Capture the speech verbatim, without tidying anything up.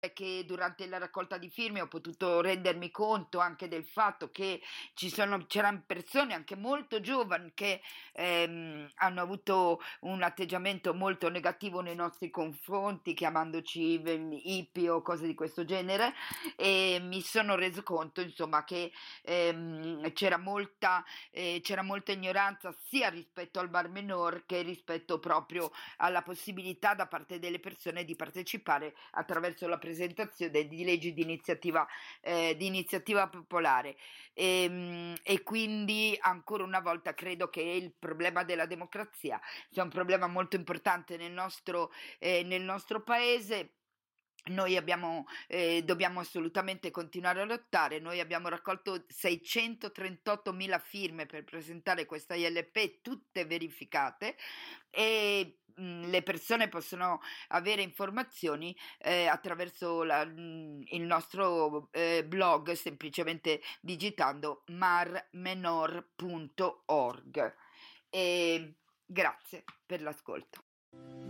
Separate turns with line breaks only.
che durante la raccolta di firme ho potuto rendermi conto anche del fatto che ci sono, c'erano persone anche molto giovani che ehm, hanno avuto un atteggiamento molto negativo nei nostri confronti, chiamandoci eh, hippie o cose di questo genere, e mi sono reso conto, insomma, che ehm, c'era molta, eh, c'era molta ignoranza sia rispetto al Bar Menor che rispetto proprio alla possibilità da parte delle persone di partecipare attraverso la presentazione di leggi di iniziativa, eh, di iniziativa popolare. E, e quindi ancora una volta credo che il problema della democrazia sia un problema molto importante nel nostro, eh, nel nostro paese. Noi abbiamo, eh, dobbiamo assolutamente continuare a lottare. Noi abbiamo raccolto seicentotentottomila firme per presentare questa I L P, tutte verificate, e mh, le persone possono avere informazioni eh, attraverso la- mh, il nostro eh, blog, semplicemente digitando marmenor punto org. E grazie per l'ascolto.